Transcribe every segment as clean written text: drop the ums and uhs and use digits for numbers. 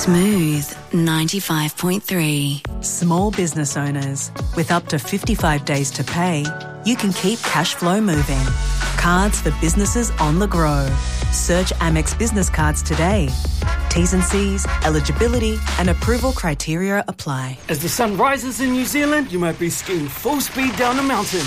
Smooth 95.3. Small business owners, with up to 55 days to pay, you can keep cash flow moving. Cards for businesses on the go. Search Amex Business Cards today. T's and C's, eligibility and approval criteria apply. As the sun rises in New Zealand, you might be skiing full speed down a mountain.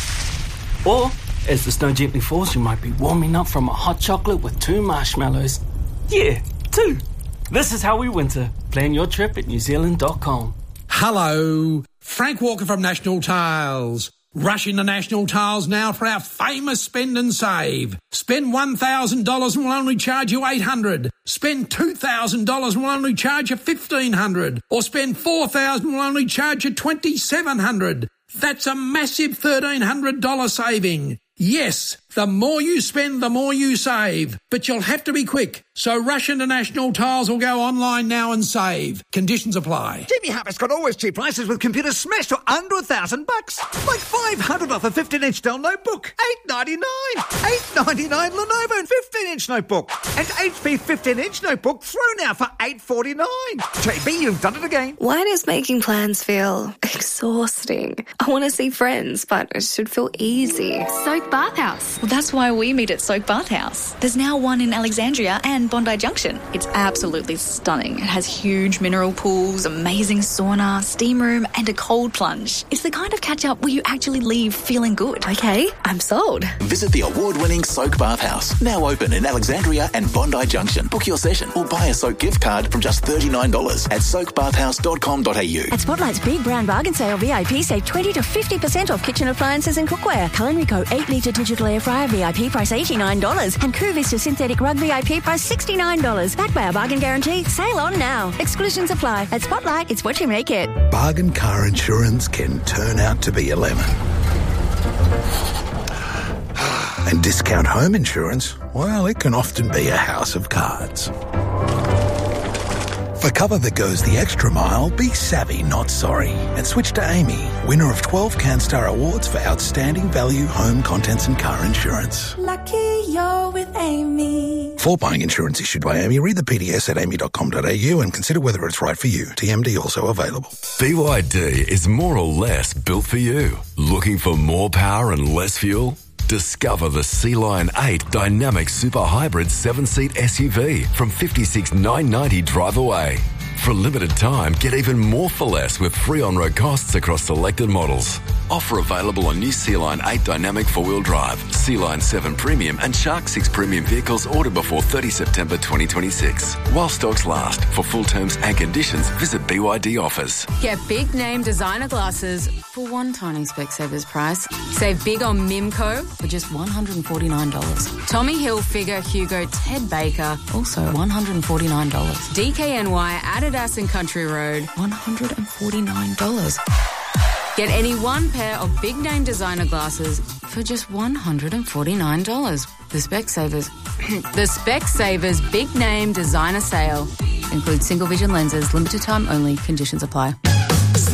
Or, as the snow gently falls, you might be warming up from a hot chocolate with 2 marshmallows. Yeah, 2. This is how we winter. Plan your trip at newzealand.com. Hello, Frank Walker from National Tiles. Rush into National Tiles now for our famous spend and save. Spend $1,000 and we'll only charge you $800. Spend $2,000 and we'll only charge you $1,500. Or spend $4,000 and we'll only charge you $2,700. That's a massive $1,300 saving. Yes, the more you spend, the more you save. But you'll have to be quick. So rush into National Tiles or go online now and save. Conditions apply. Jimmy Harper's got always cheap prices with computers smashed to under $1,000. Like $500 off a 15-inch Dell notebook. $899. $899 Lenovo 15-inch notebook. And HP 15-inch notebook through now for $849. JB, you've done it again. Why does making plans feel exhausting? I want to see friends, but it should feel easy. Soak Bathhouse. Well, that's why we meet at Soak Bathhouse. There's now one in Alexandria and Bondi Junction. It's absolutely stunning. It has huge mineral pools, amazing sauna, steam room, and a cold plunge. It's the kind of catch-up where you actually leave feeling good. Okay, I'm sold. Visit the award-winning Soak Bathhouse, now open in Alexandria and Bondi Junction. Book your session or buy a Soak gift card from just $39 at soakbathhouse.com.au. At Spotlight's Big Brown Bargain Sale VIP, save 20 to 50% off kitchen appliances and cookware. Culinary Co. 8-litre digital air fryer VIP price $89 and Crew Vista synthetic rug VIP price $69. Backed by our bargain guarantee. Sale on now. Exclusions apply. At Spotlight, it's what you make it. Bargain car insurance can turn out to be a lemon. And discount home insurance, well, it can often be a house of cards. For cover that goes the extra mile, be savvy, not sorry. And switch to Amy, winner of 12 CanStar Awards for outstanding value home contents and car insurance. Lucky you're with Amy. For buying insurance issued by Amy, read the PDS at amy.com.au and consider whether it's right for you. TMD also available. BYD is more or less built for you. Looking for more power and less fuel? Discover the Sea-Lion 8 Dynamic Super Hybrid 7-seat SUV from $56,990 drive away. For a limited time, get even more for less with free on-road costs across selected models. Offer available on new Sea-Lion 8 Dynamic 4-wheel drive, Sea-Lion 7 Premium and Shark 6 Premium vehicles ordered before 30 September 2026. While stocks last. For full terms and conditions, visit BYD offers. Get big name designer glasses for one tiny Specsavers price. Save big on Mimco for just $149. Tommy Hilfiger, Hugo, Ted Baker, also $149. DKNY, Adidas and Country Road, $149. Get any one pair of big name designer glasses for just $149. The Specsavers Big Name Designer Sale includes single vision lenses, limited time only, conditions apply.